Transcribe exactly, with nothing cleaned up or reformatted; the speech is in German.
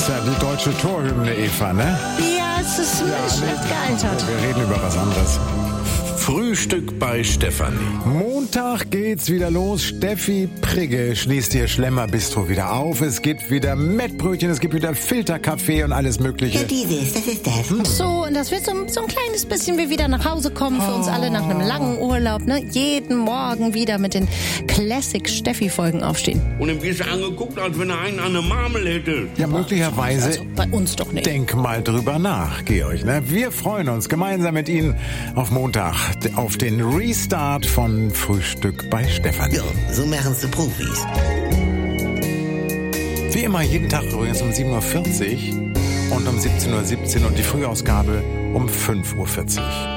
ist ja die deutsche Torhymne, Eva, ne? Ja, es ist ja, schlecht gealtert. Wir reden über was anderes. Frühstück bei Stefanie. Montag geht's wieder los. Steffi Prigge schließt ihr Schlemmer-Bistro wieder auf. Es gibt wieder Mettbrötchen, es gibt wieder Filterkaffee und alles Mögliche. Ja, dieses, das ist das. Ach so, und das wird so, so ein kleines bisschen wie wieder nach Hause kommen für uns alle nach einem langen Urlaub. Ne? Jeden Morgen wieder mit den Classic-Steffi-Folgen aufstehen. Und ihm wirst du angeguckt, als wenn er einen an der Marmel hätte. Ja, möglicherweise. Also bei uns doch nicht. Denk mal drüber nach, Georg. Ne? Wir freuen uns gemeinsam mit Ihnen auf Montag auf den Restart von Frühstück bei Stefanie. Ja, so machen's die Profis. Wie immer jeden Tag übrigens um sieben Uhr vierzig und um siebzehn Uhr siebzehn und die Frühausgabe um fünf Uhr vierzig.